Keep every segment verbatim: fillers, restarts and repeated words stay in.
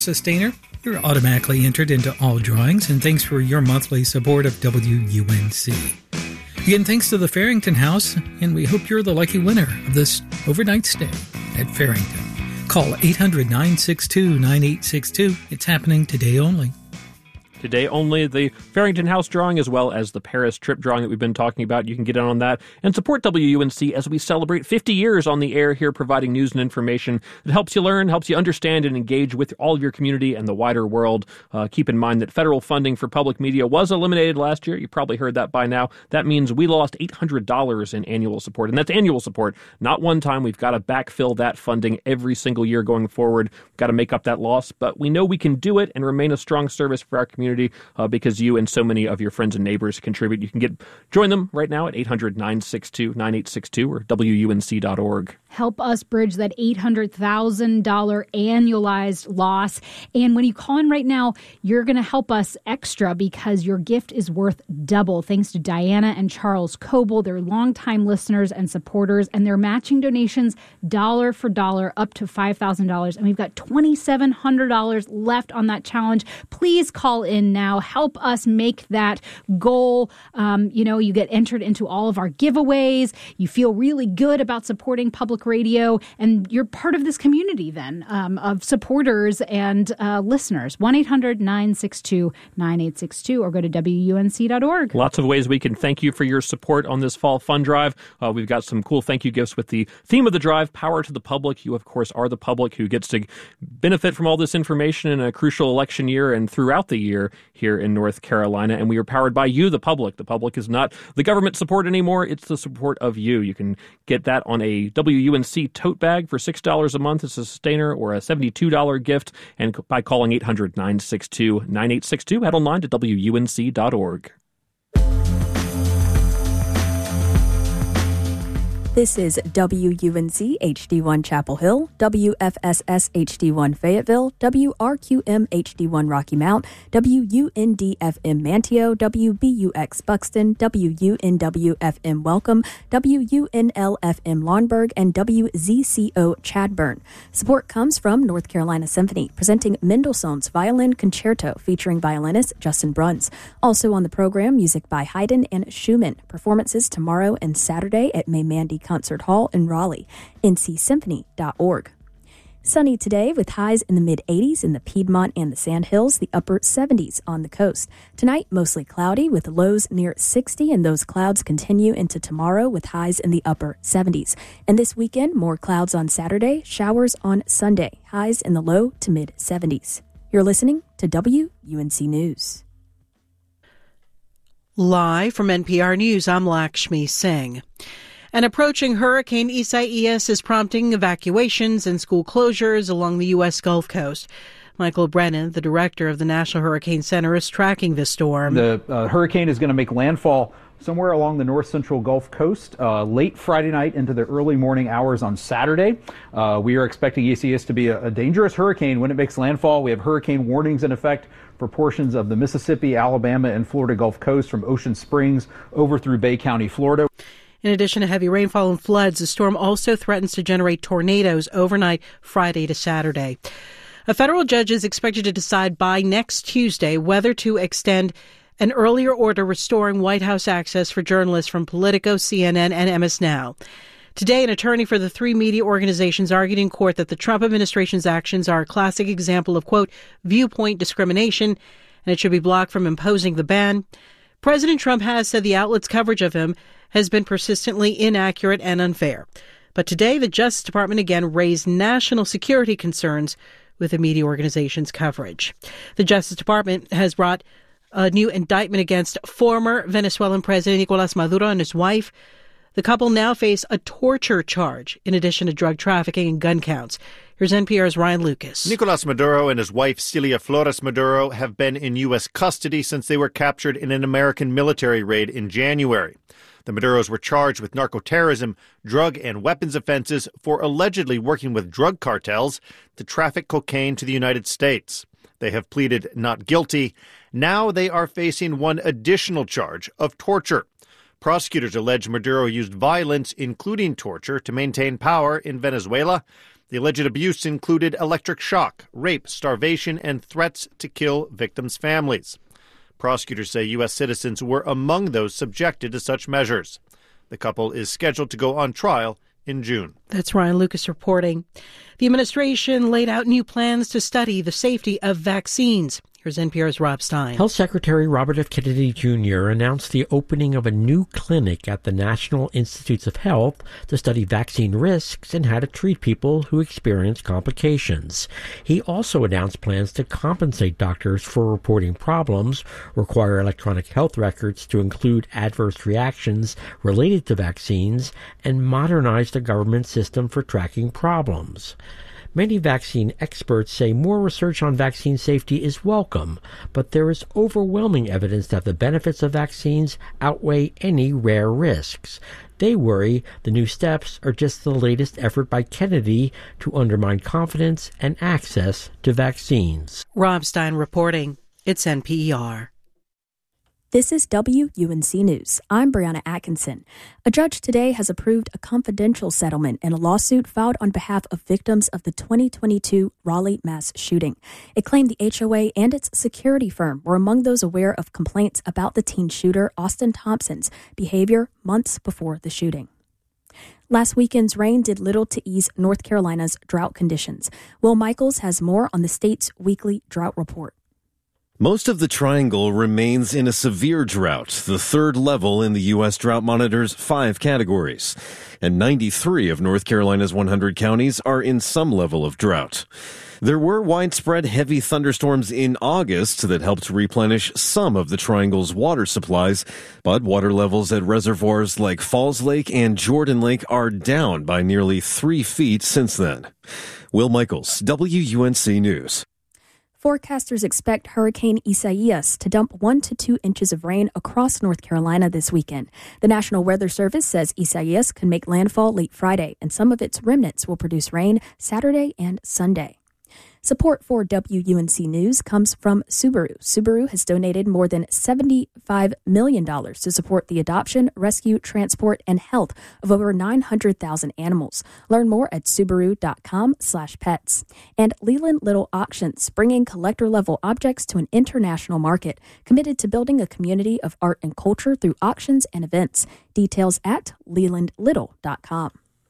Sustainer, you're automatically entered into all drawings, and thanks for your monthly support of W U N C. Again, thanks to the Farrington House, and we hope you're the lucky winner of this overnight stay at Farrington. Call eight hundred, nine six two, nine eight six two. It's happening today only. Today only, the Farrington House drawing as well as the Paris trip drawing that we've been talking about. You can get in on that and support W U N C as we celebrate fifty years on the air here, providing news and information that helps you learn, helps you understand and engage with all of your community and the wider world. Uh, keep in mind that federal funding for public media was eliminated last year. You probably heard that by now. That means we lost eight hundred dollars in annual support, and that's annual support, not one time. We've got to backfill that funding every single year going forward. We've got to make up that loss, but we know we can do it and remain a strong service for our community. Uh, because you and so many of your friends and neighbors contribute. You can get join them right now at eight hundred, nine six two, nine eight six two or W U N C dot org. Help us bridge that eight hundred thousand dollars annualized loss. And when you call in right now, you're going to help us extra because your gift is worth double. Thanks to Diana and Charles Coble. They're longtime listeners and supporters, and they're matching donations dollar for dollar up to five thousand dollars. And we've got two thousand seven hundred dollars left on that challenge. Please call in now. Help us make that goal. Um, you know, you get entered into all of our giveaways. You feel really good about supporting public radio, and you're part of this community then um, of supporters and uh, listeners. one eight hundred, nine six two, nine eight six two or go to W U N C dot org. Lots of ways we can thank you for your support on this fall fund drive. Uh, we've got some cool thank you gifts with the theme of the drive, Power to the Public. You, of course, are the public who gets to benefit from all this information in a crucial election year and throughout the year here in North Carolina. And we are powered by you, the public. The public is not the government support anymore. It's the support of you. You can get that on a W U N C tote bag for six dollars a month as a sustainer or a seventy-two dollars gift. And by calling eight hundred, nine six two, nine eight six two, head online to W U N C dot org. This is W U N C H D one Chapel Hill, W F S S H D one Fayetteville, W R Q M H D one Rocky Mount, W U N D F M Manteo, W B U X Buxton, W U N W F M Welcome, W U N L F M Laurinburg, and W Z C O Chadburn. Support comes from North Carolina Symphony, presenting Mendelssohn's Violin Concerto featuring violinist Justin Bruns. Also on the program, music by Haydn and Schumann. Performances tomorrow and Saturday at May Mandy Concert Hall in Raleigh, N C symphony dot org. Sunny today with highs in the mid-eighties in the Piedmont and the Sandhills, the upper seventies on the coast. Tonight, mostly cloudy with lows near sixty, and those clouds continue into tomorrow with highs in the upper seventies. And this weekend, more clouds on Saturday, showers on Sunday, highs in the low to mid-seventies. You're listening to W U N C News. Live from N P R News, I'm Lakshmi Singh. An approaching Hurricane Isaias is prompting evacuations and school closures along the U S Gulf Coast. Michael Brennan, the director of the National Hurricane Center, is tracking the storm. The uh, hurricane is going to make landfall somewhere along the north central Gulf Coast uh, late Friday night into the early morning hours on Saturday. Uh, we are expecting Isaias to be a, a dangerous hurricane when it makes landfall. We have hurricane warnings in effect for portions of the Mississippi, Alabama, and Florida Gulf Coast from Ocean Springs over through Bay County, Florida. In addition to heavy rainfall and floods, the storm also threatens to generate tornadoes overnight Friday to Saturday. A federal judge is expected to decide by next Tuesday whether to extend an earlier order restoring White House access for journalists from Politico, C N N, and M S Now. Today, an attorney for the three media organizations argued in court that the Trump administration's actions are a classic example of, quote, viewpoint discrimination, and it should be blocked from imposing the ban. President Trump has said the outlet's coverage of him has been persistently inaccurate and unfair. But today, the Justice Department again raised national security concerns with the media organization's coverage. The Justice Department has brought a new indictment against former Venezuelan President Nicolas Maduro and his wife. The couple now face a torture charge in addition to drug trafficking and gun counts. Here's N P R's Ryan Lucas. Nicolas Maduro and his wife Celia Flores Maduro have been in U S custody since they were captured in an American military raid in January. The Maduros were charged with narcoterrorism, drug and weapons offenses for allegedly working with drug cartels to traffic cocaine to the United States. They have pleaded not guilty. Now they are facing one additional charge of torture. Prosecutors allege Maduro used violence, including torture, to maintain power in Venezuela. The alleged abuse included electric shock, rape, starvation, and threats to kill victims' families. Prosecutors say U S citizens were among those subjected to such measures. The couple is scheduled to go on trial in June. That's Ryan Lucas reporting. The administration laid out new plans to study the safety of vaccines. Here's N P R's Rob Stein. Health Secretary Robert F. Kennedy Junior announced the opening of a new clinic at the National Institutes of Health to study vaccine risks and how to treat people who experience complications. He also announced plans to compensate doctors for reporting problems, require electronic health records to include adverse reactions related to vaccines, and modernize the government system for tracking problems. Many vaccine experts say more research on vaccine safety is welcome, but there is overwhelming evidence that the benefits of vaccines outweigh any rare risks. They worry the new steps are just the latest effort by Kennedy to undermine confidence and access to vaccines. Rob Stein reporting. It's N P E R. This is W U N C News. I'm Brianna Atkinson. A judge today has approved a confidential settlement in a lawsuit filed on behalf of victims of the twenty twenty-two Raleigh mass shooting. It claimed the H O A and its security firm were among those aware of complaints about the teen shooter, Austin Thompson's, behavior months before the shooting. Last weekend's rain did little to ease North Carolina's drought conditions. Will Michaels has more on the state's weekly drought report. Most of the Triangle remains in a severe drought, the third level in the U S Drought Monitor's five categories. And ninety-three of North Carolina's one hundred counties are in some level of drought. There were widespread heavy thunderstorms in August that helped replenish some of the Triangle's water supplies, but water levels at reservoirs like Falls Lake and Jordan Lake are down by nearly three feet since then. Will Michaels, W U N C News. Forecasters expect Hurricane Isaias to dump one to two inches of rain across North Carolina this weekend. The National Weather Service says Isaias can make landfall late Friday, and some of its remnants will produce rain Saturday and Sunday. Support for W U N C News comes from Subaru. Subaru has donated more than seventy-five million dollars to support the adoption, rescue, transport, and health of over nine hundred thousand animals. Learn more at Subaru.com slash pets. And Leland Little Auctions, bringing collector-level objects to an international market, committed to building a community of art and culture through auctions and events. Details at leland little dot com.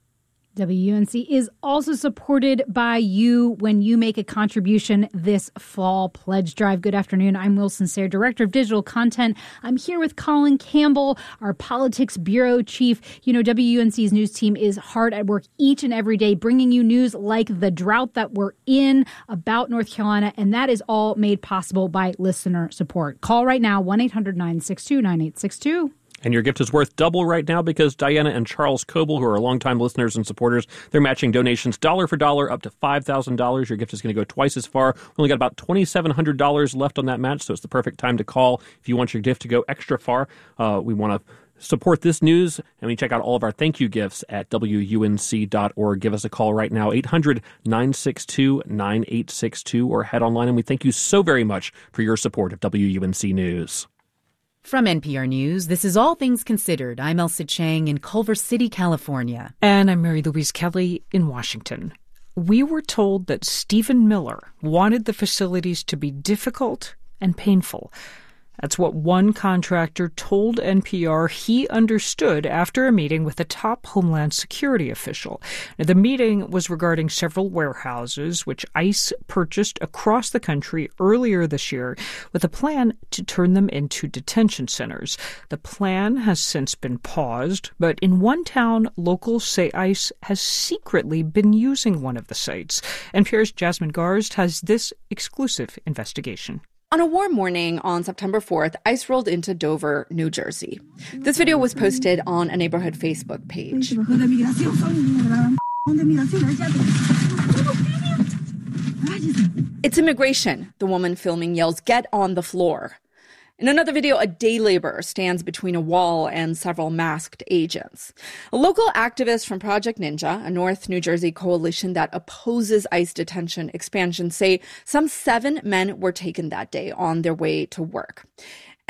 W U N C is also supported by you when you make a contribution this fall pledge drive. Good afternoon. I'm Wilson Sayre, Director of Digital Content. I'm here with Colin Campbell, our Politics Bureau Chief. You know, W U N C's news team is hard at work each and every day, bringing you news like the drought that we're in about North Carolina, and that is all made possible by listener support. Call right now, one eight hundred nine six two nine eight six two. And your gift is worth double right now because Diana and Charles Coble, who are longtime listeners and supporters, they're matching donations dollar for dollar up to five thousand dollars. Your gift is going to go twice as far. We only got about two thousand seven hundred dollars left on that match, so it's the perfect time to call if you want your gift to go extra far. Uh, we want to support this news, and we check out all of our thank you gifts at W U N C dot org. Give us a call right now, eight hundred nine six two nine eight six two, or head online, and we thank you so very much for your support of W U N C News. From N P R News, this is All Things Considered. I'm Elsa Chang in Culver City, California. And I'm Mary Louise Kelly in Washington. We were told that Stephen Miller wanted the facilities to be difficult and painful. That's what one contractor told N P R he understood after a meeting with a top Homeland Security official. Now, the meeting was regarding several warehouses, which ICE purchased across the country earlier this year with a plan to turn them into detention centers. The plan has since been paused, but in one town, locals say ICE has secretly been using one of the sites. N P R's Jasmine Garsd has this exclusive investigation. On a warm morning on September fourth, ICE rolled into Dover, New Jersey. This video was posted on a neighborhood Facebook page. It's immigration, the woman filming yells, "Get on the floor." In another video, a day laborer stands between a wall and several masked agents. A local activist from Project Ninja, a North New Jersey coalition that opposes ICE detention expansion, say some seven men were taken that day on their way to work.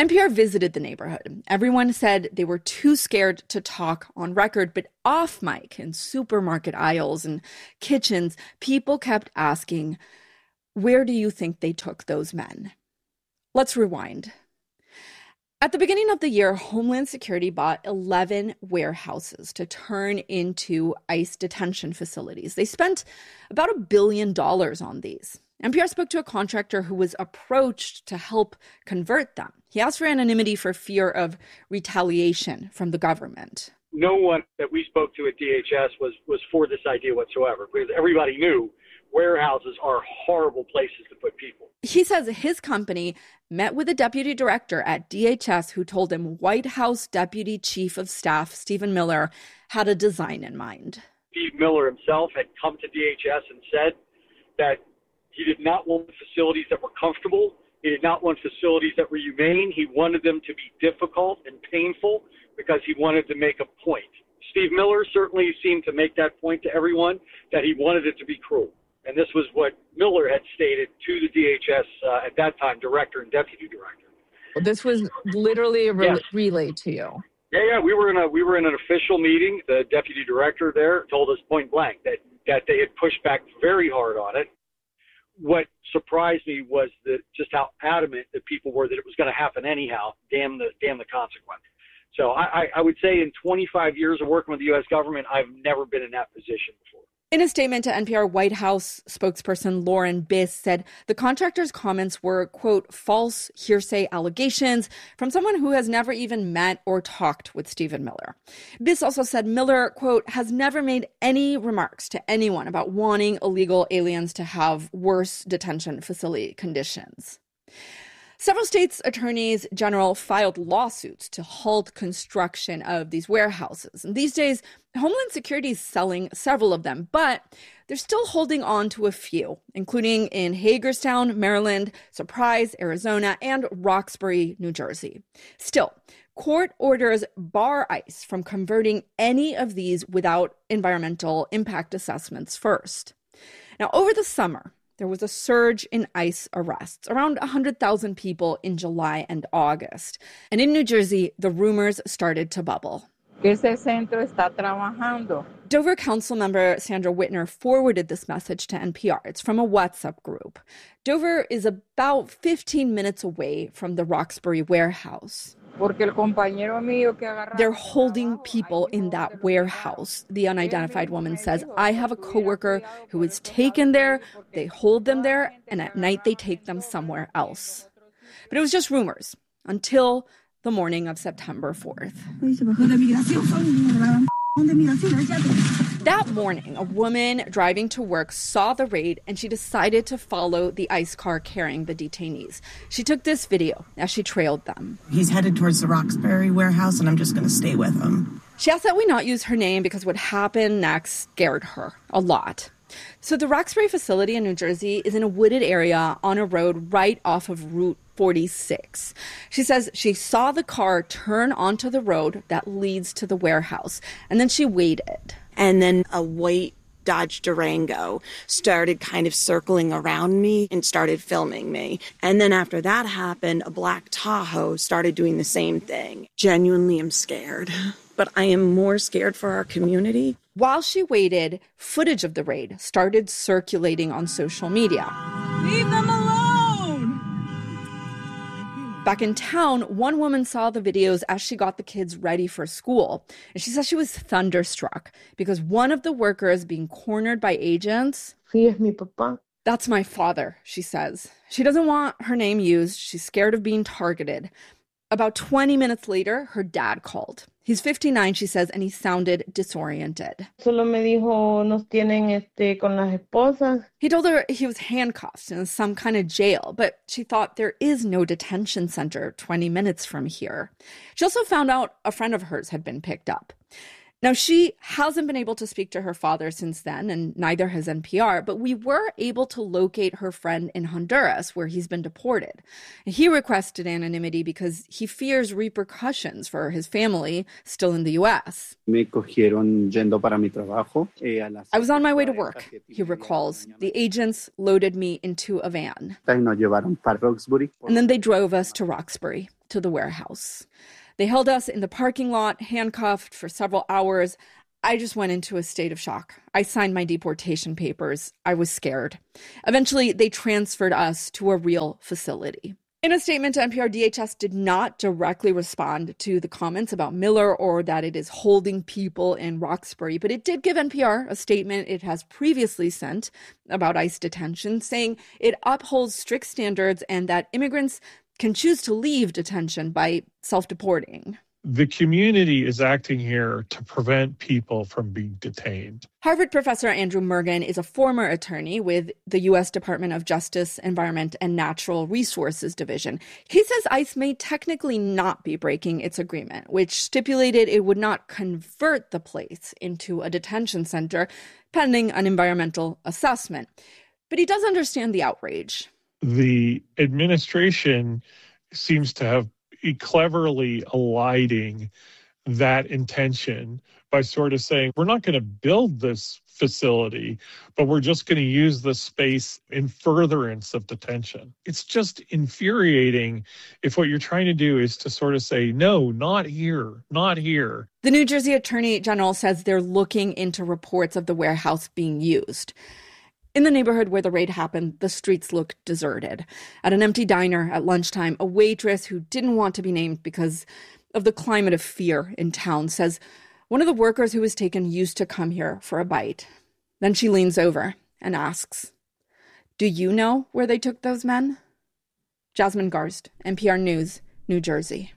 N P R visited the neighborhood. Everyone said they were too scared to talk on record, but off mic in supermarket aisles and kitchens, people kept asking, where do you think they took those men? Let's rewind. At the beginning of the year, Homeland Security bought eleven warehouses to turn into ICE detention facilities. They spent about a billion dollars on these. N P R spoke to a contractor who was approached to help convert them. He asked for anonymity for fear of retaliation from the government. No one that we spoke to at D H S was, was for this idea whatsoever, because everybody knew warehouses are horrible places to put people. He says his company met with a deputy director at D H S who told him White House Deputy Chief of Staff Stephen Miller had a design in mind. Steve Miller himself had come to D H S and said that he did not want facilities that were comfortable. He did not want facilities that were humane. He wanted them to be difficult and painful because he wanted to make a point. Steve Miller certainly seemed to make that point to everyone, that he wanted it to be cruel. And this was what Miller had stated to the D H S uh, at that time, director and deputy director. This was literally a re- yes. relay to you. Yeah, yeah. We were in a we were in an official meeting. The deputy director there told us point blank that that they had pushed back very hard on it. What surprised me was that just how adamant that people were that it was going to happen anyhow. Damn the damn the consequence. So I, I, I would say in twenty-five years of working with the U S government, I've never been in that position before. In a statement to N P R, White House spokesperson Lauren Biss said the contractor's comments were, quote, false hearsay allegations from someone who has never even met or talked with Stephen Miller. Biss also said Miller, quote, has never made any remarks to anyone about wanting illegal aliens to have worse detention facility conditions. Several states' attorneys general filed lawsuits to halt construction of these warehouses. And these days, Homeland Security is selling several of them, but they're still holding on to a few, including in Hagerstown, Maryland, Surprise, Arizona, and Roxbury, New Jersey. Still, court orders bar ICE from converting any of these without environmental impact assessments first. Now, over the summer, there was a surge in ICE arrests, around one hundred thousand people in July and August. And in New Jersey, the rumors started to bubble. Ese centro está trabajando. Dover Council member Sandra Whitner forwarded this message to N P R. It's from a WhatsApp group. Dover is about fifteen minutes away from the Roxbury warehouse. They're holding people in that warehouse. The unidentified woman says, I have a coworker who is taken there. They hold them there, and at night they take them somewhere else. But it was just rumors until the morning of September fourth. That morning, a woman driving to work saw the raid and she decided to follow the ICE car carrying the detainees. She took this video as she trailed them. He's headed towards the Roxbury warehouse and I'm just going to stay with him. She asked that we not use her name because what happened next scared her a lot. So the Roxbury facility in New Jersey is in a wooded area on a road right off of Route forty-six. She says she saw the car turn onto the road that leads to the warehouse, and then she waited. And then a white Dodge Durango started kind of circling around me and started filming me. And then after that happened, a black Tahoe started doing the same thing. Genuinely, I'm scared. But I am more scared for our community. While she waited, footage of the raid started circulating on social media. Leave them alone! Back in town, one woman saw the videos as she got the kids ready for school. And she says she was thunderstruck because one of the workers being cornered by agents... Sí, es mi papá. That's my father, she says. She doesn't want her name used. She's scared of being targeted. About twenty minutes later, her dad called. He's fifty-nine, she says, and he sounded disoriented. Solo me dijo, nos tienen este, con las esposas. He told her he was handcuffed in some kind of jail, but she thought there is no detention center twenty minutes from here. She also found out a friend of hers had been picked up. Now, she hasn't been able to speak to her father since then, and neither has N P R, but we were able to locate her friend in Honduras, where he's been deported. He requested anonymity because he fears repercussions for his family still in the U S. Me cogieron yendo para mi trabajo. I was on my way to work, he recalls. The agents loaded me into a van. Nos llevaron para Roxbury. And then they drove us to Roxbury. to the warehouse. They held us in the parking lot, handcuffed for several hours. I just went into a state of shock. I signed my deportation papers. I was scared. Eventually, they transferred us to a real facility. In a statement to N P R, D H S did not directly respond to the comments about Miller or that it is holding people in Roxbury, but it did give N P R a statement it has previously sent about ICE detention, saying it upholds strict standards and that immigrants can choose to leave detention by self-deporting. The community is acting here to prevent people from being detained. Harvard professor Andrew Mergen is a former attorney with the U S Department of Justice, Environment, and Natural Resources Division. He says ICE may technically not be breaking its agreement, which stipulated it would not convert the place into a detention center pending an environmental assessment. But he does understand the outrage. The administration seems to have cleverly eliding that intention by sort of saying, we're not going to build this facility, but we're just going to use the space in furtherance of detention. It's just infuriating if what you're trying to do is to sort of say, no, not here, not here. The New Jersey Attorney General says they're looking into reports of the warehouse being used. In the neighborhood where the raid happened, the streets looked deserted. At an empty diner at lunchtime, a waitress who didn't want to be named because of the climate of fear in town says one of the workers who was taken used to come here for a bite. Then she leans over and asks, "Do you know where they took those men?" Jasmine Garst, N P R News, New Jersey.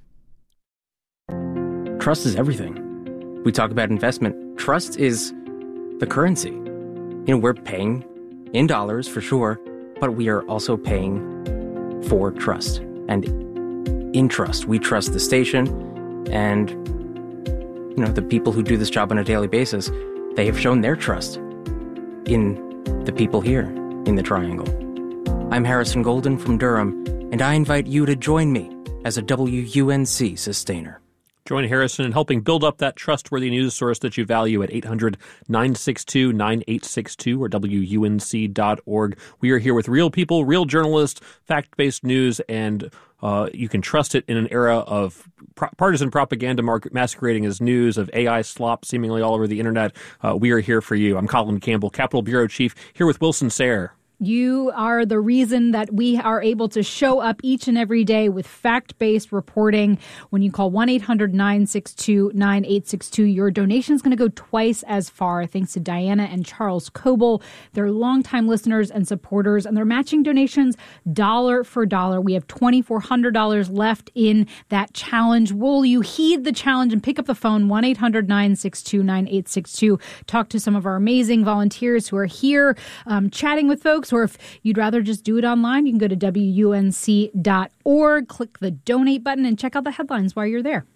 Trust is everything. We talk about investment. Trust is the currency. You know, we're paying in dollars for sure, but we are also paying for trust. And in trust, we trust the station and, you know, the people who do this job on a daily basis. They have shown their trust in the people here in the Triangle. I'm Harrison Golden from Durham, and I invite you to join me as a W U N C sustainer. Join Harrison in helping build up that trustworthy news source that you value at eight hundred, nine six two, nine eight six two or W U N C dot org. We are here with real people, real journalists, fact-based news, and uh, you can trust it in an era of pro- partisan propaganda mar- masquerading as news, of A I slop seemingly all over the internet. Uh, we are here for you. I'm Colin Campbell, Capitol Bureau Chief, here with Wilson Sayre. You are the reason that we are able to show up each and every day with fact-based reporting. When you call one eight hundred, nine six two, nine eight six two, your donation is going to go twice as far, thanks to Diana and Charles Coble. They're longtime listeners and supporters, and they're matching donations dollar for dollar. We have two thousand four hundred dollars left in that challenge. Will you heed the challenge and pick up the phone, one eight hundred, nine six two, nine eight six two. Talk to some of our amazing volunteers who are here um, chatting with folks. Or if you'd rather just do it online, you can go to W U N C dot org, click the donate button, and check out the headlines while you're there.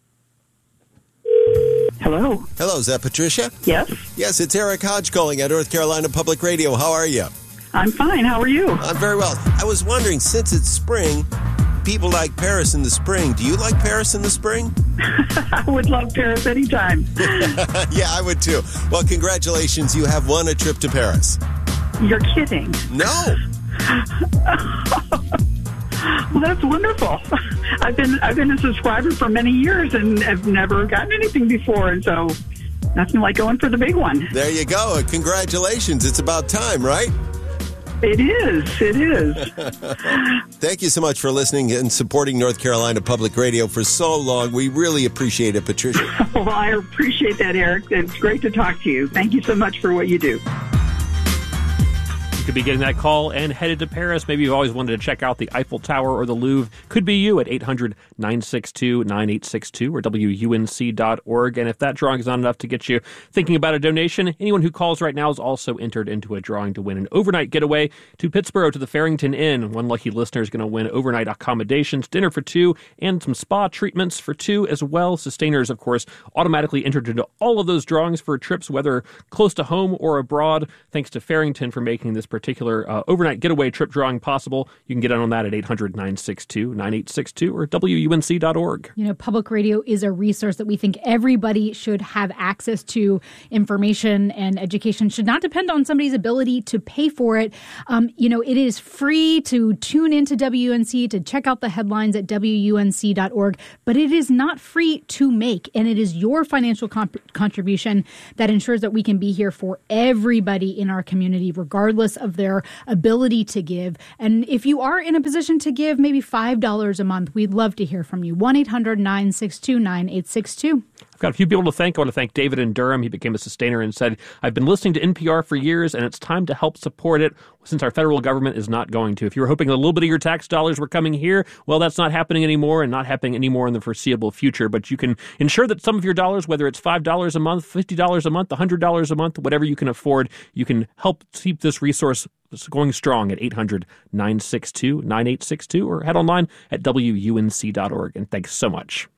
Hello. Hello, is that Patricia? Yes. Yes, it's Eric Hodge calling at North Carolina Public Radio. How are you? I'm fine. How are you? I'm very well. I was wondering, since it's spring, people like Paris in the spring. Do you like Paris in the spring? I would love Paris anytime. Yeah, I would too. Well, congratulations. You have won a trip to Paris. You're kidding. No. Well, that's wonderful. I've been I've been a subscriber for many years and have never gotten anything before, and so nothing like going for the big one. There you go. Congratulations. It's about time, right? It is. It is. Thank you so much for listening and supporting North Carolina Public Radio for so long. We really appreciate it, Patricia. Well, I appreciate that, Eric. It's great to talk to you. Thank you so much for what you do. Could be getting that call and headed to Paris. Maybe you've always wanted to check out the Eiffel Tower or the Louvre. Could be you at eight hundred, nine six two, nine eight six two or W U N C dot org. And if that drawing is not enough to get you thinking about a donation, anyone who calls right now is also entered into a drawing to win an overnight getaway to Pittsburgh to the Farrington Inn. One lucky listener is going to win overnight accommodations, dinner for two, and some spa treatments for two as well. Sustainers, of course, automatically entered into all of those drawings for trips, whether close to home or abroad. Thanks to Farrington for making this particular uh, overnight getaway trip drawing possible. You can get in on that at eight hundred, nine six two, nine eight six two or W U N C dot org. You know, public radio is a resource that we think everybody should have access to. Information and education should not depend on somebody's ability to pay for it. Um, you know, it is free to tune into W U N C, to check out the headlines at W U N C dot org, but it is not free to make. And it is your financial comp- contribution that ensures that we can be here for everybody in our community, regardless of their ability to give. And if you are in a position to give maybe five dollars a month, we'd love to hear from you. one eight hundred, nine six two, nine eight six two. I've got a few people to thank. I want to thank David in Durham. He became a sustainer and said, I've been listening to N P R for years, and it's time to help support it since our federal government is not going to. If you were hoping a little bit of your tax dollars were coming here, well, that's not happening anymore and not happening anymore in the foreseeable future. But you can ensure that some of your dollars, whether it's five dollars a month, fifty dollars a month, one hundred dollars a month, whatever you can afford, you can help keep this resource going strong at eight hundred, nine six two, nine eight six two or head online at W U N C dot org. And thanks so much.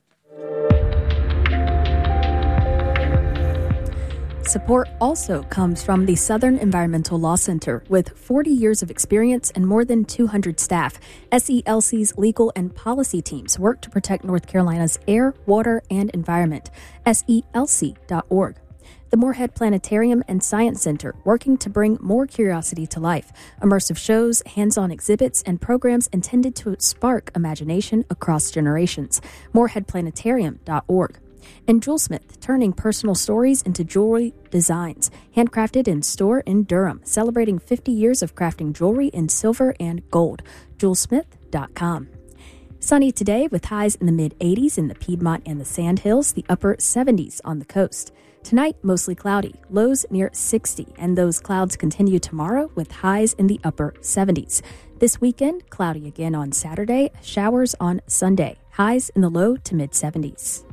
Support also comes from the Southern Environmental Law Center. With forty years of experience and more than two hundred staff, S E L C's legal and policy teams work to protect North Carolina's air, water, and environment. S E L C dot org. The Moorhead Planetarium and Science Center, working to bring more curiosity to life. Immersive shows, hands-on exhibits, and programs intended to spark imagination across generations. Moorhead Planetarium dot org. And Jewelsmith, turning personal stories into jewelry designs. Handcrafted in store in Durham, celebrating fifty years of crafting jewelry in silver and gold. Jewelsmith dot com. Sunny today with highs in the mid-eighties in the Piedmont and the Sandhills, the upper seventies on the coast. Tonight, mostly cloudy, lows near sixty, and those clouds continue tomorrow with highs in the upper seventies. This weekend, cloudy again on Saturday, showers on Sunday, highs in the low to mid-seventies.